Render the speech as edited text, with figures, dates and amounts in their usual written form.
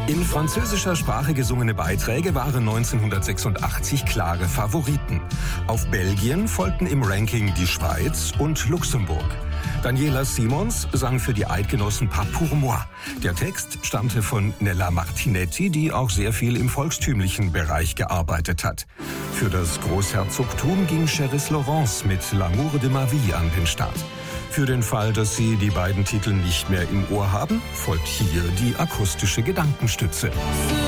In französischer Sprache gesungene Beiträge waren 1986 klare Favoriten. Auf Belgien folgten im Ranking die Schweiz und Luxemburg. Daniela Simons sang für die Eidgenossen Pas pour moi. Der Text stammte von Nella Martinetti, die auch sehr viel im volkstümlichen Bereich gearbeitet hat. Für das Großherzogtum ging Cheris Laurence mit L'amour de ma vie an den Start. Für den Fall, dass Sie die beiden Titel nicht mehr im Ohr haben, folgt hier die akustische Gedankenstütze.